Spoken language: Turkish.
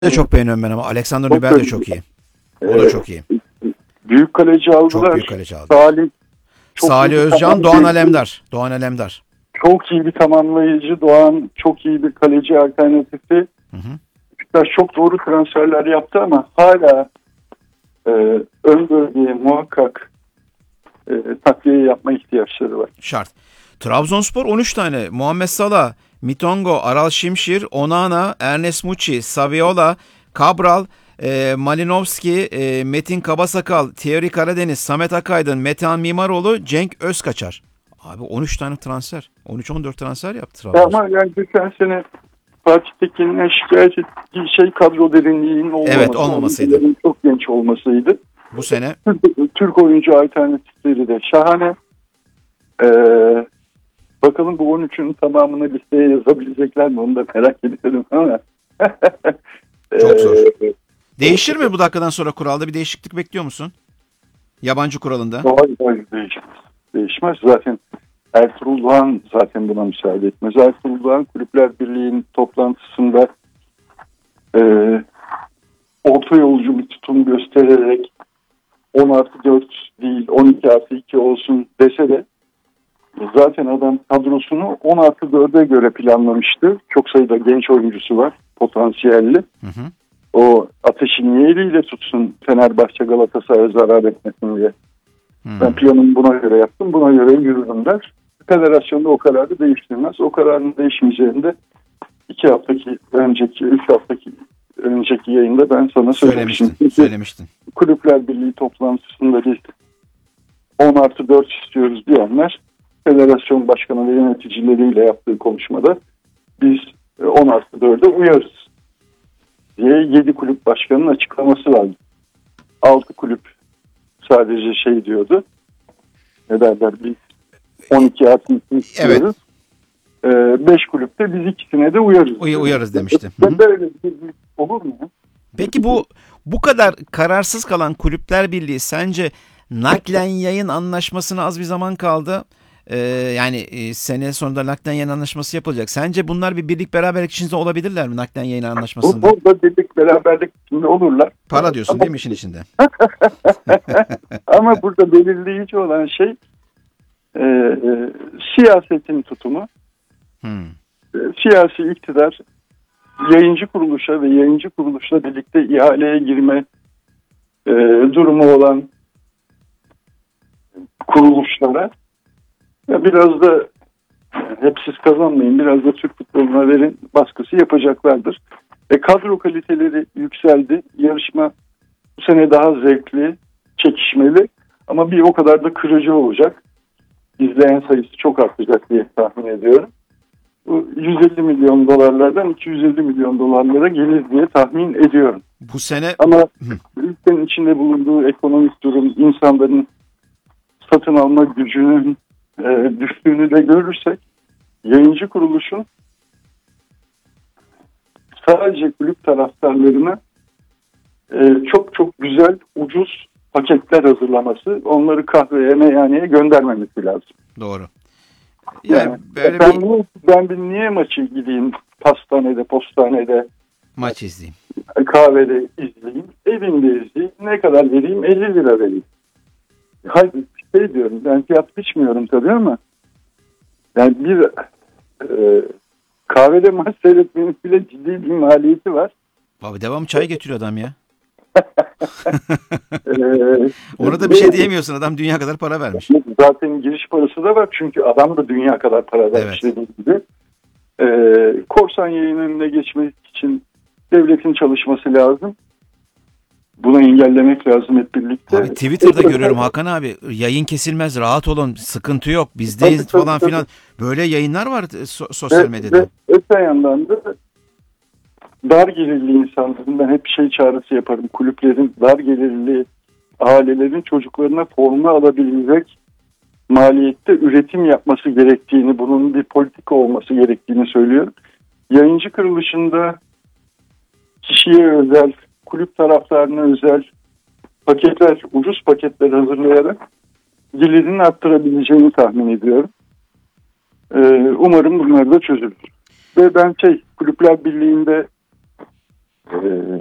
de çok beğeniyorum ben ama Alexander Çok Nübel de da çok iyi. O da çok iyi. büyük kaleci Çok aldılar. büyük kaleci aldı. Salih çok iyi Salih bir Özcan, Doğan tamamlayıcı. Alemdar. Doğan Alemdar. Çok iyi bir tamamlayıcı. Doğan çok iyi bir kaleci alternatifi. Hı hı. Beşiktaş çok doğru transferler yaptı ama hala ön bölgeye muhakkak takviye yapma ihtiyaçları var. Şart. Trabzonspor 13 tane. Muhammed Salah, Mitongo, Aral Şimşir, Onana, Ernest Muçi, Saviola, Cabral, Malinovski, Metin Kabasakal, Thierry Karadeniz, Samet Akaydın, Metehan Mimaroğlu, Cenk Özkaçar. Abi 13 tane transfer. 13-14 transfer yaptı Trabzonspor. Ama yani geçen sene Fatih Tekin'in şikayet ettiği şey kadro derinliğinin olmaması. Evet, olmamasıydı. Oyuncuların çok genç olmasıydı. Bu sene Türk oyuncu alternatifleri de şahane. Bakalım bu 13'ün tamamını listeye yazabilecekler mi onu da merak ediyorum ama. çok zor. Değişir mi bu dakikadan sonra kuralda? Bir değişiklik bekliyor musun? Yabancı kuralında. Hayır, değişmez. Değişmez. Zaten Ertuğrul Doğan zaten buna müsaade etmez. Ertuğrul Doğan Kulüpler Birliği'nin toplantısında orta yolcu bir tutum göstererek 10+4 değil 12+2 olsun dese de zaten adam kadrosunu 10+4'e göre planlamıştı. Çok sayıda genç oyuncusu var. Potansiyelli. Hı hı. O ateşi niye eliyle tutsun Fenerbahçe Galatasaray'a zarar etmesin diye. Ben planımı buna göre yaptım. Buna göre yürüdüm der. Federasyonda o kararı değiştirmez. O kararın değişmeyeceğinde 2 haftaki önceki 3 haftaki önceki yayında ben sana söylemiştim. Söylemiştin. Kulüpler Birliği toplantısında biz 10+4 istiyoruz diyenler federasyon başkanı ve yöneticileriyle yaptığı konuşmada biz 10+4'e uyarız diye 7 kulüp başkanının açıklaması vardı. 6 kulüp sadece şey diyordu. Ne derler biz 12+2 istiyoruz. Evet. 5 kulüpte biz ikisine de uyarız. Uyarız demişti. Böyle bir şey olur mu? Peki bu kadar kararsız kalan Kulüpler Birliği sence naklen yayın anlaşmasına az bir zaman kaldı. Sene sonunda naklen yayın anlaşması yapılacak. Sence bunlar bir birlik beraberlik içinde olabilirler mi naklen yayın anlaşmasında? Burada birlik beraberlik içinde olurlar. Para diyorsun değil mi işin içinde? Ama burada belirleyici olan şey siyasetin tutumu. Siyasi iktidar yayıncı kuruluşa ve yayıncı kuruluşla birlikte ihaleye girme durumu olan kuruluşlara biraz da hep siz kazanmayın, biraz da Türk futboluna verin baskısı yapacaklardır. Kadro kaliteleri yükseldi. Yarışma bu sene daha zevkli, çekişmeli ama bir o kadar da kırıcı olacak. İzleyen sayısı çok artacak diye tahmin ediyorum. Bu 150 milyon dolarlardan 250 milyon dolarlara gelir diye tahmin ediyorum. Bu sene ama ülkenin içinde bulunduğu ekonomik durum, insanların satın alma gücünün düştüğünü de görürsek yayıncı kuruluşun sadece kulüp taraftarlarına çok çok güzel, ucuz paketler hazırlaması, onları kahveye, meyhaneye göndermemesi lazım. Doğru. Yani böyle ben niye maçı gideyim pastanede, postanede maç izleyeyim. Kahvede izleyeyim, evimde izleyeyim. Ne kadar vereyim? 50 lira vereyim. Hayır, şey diyorum, ben fiyat biçmiyorum tabii ama yani bir kahvede maç seyretmenin bile ciddi bir maliyeti var. Abi devam çay getiriyor adam ya. Ona da bir şey diyemiyorsun, adam dünya kadar para vermiş. Zaten giriş parası da var çünkü adam da dünya kadar para vermiş dediğim gibi. Korsan yayın önüne geçmek için devletin çalışması lazım. Bunu engellemek lazım hep birlikte. Abi Twitter'da görüyorum Hakan abi, yayın kesilmez, rahat olun, sıkıntı yok, bizdeyiz falan filan. Böyle yayınlar var sosyal medyada. Öte yandan da dar gelirli insanların, ben hep çağrısı yaparım. Kulüplerin, dar gelirli ailelerin çocuklarına forma alabilecek maliyette üretim yapması gerektiğini, bunun bir politika olması gerektiğini söylüyorum. Yayıncı kuruluşunda kişiye özel, kulüp taraftarına özel paketler, ucuz paketler hazırlayarak gelirini arttırabileceğini tahmin ediyorum. Umarım bunlar da çözülür. Ve ben Kulüpler Birliği'nde e,